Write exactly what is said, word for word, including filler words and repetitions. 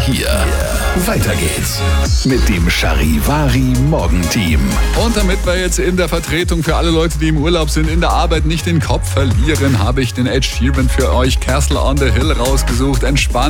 Hier, weiter geht's mit dem Charivari Morgenteam. Und damit wir jetzt in der Vertretung für alle Leute, die im Urlaub sind, in der Arbeit nicht den Kopf verlieren, habe ich den Ed Sheeran für euch, Castle on the Hill, rausgesucht. Entspannt.